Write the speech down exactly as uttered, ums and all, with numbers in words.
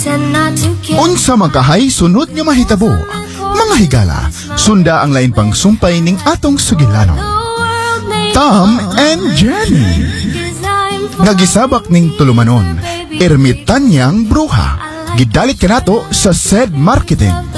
Unsa makahay sunod nga mahitabo. Mga higala, sunda ang lain pang sumpay ning atong sugilanon. Tom and Jenny. Nagisabak ning tulumanon, ermitanyang bruha. Gidalit kanato sa said marketing.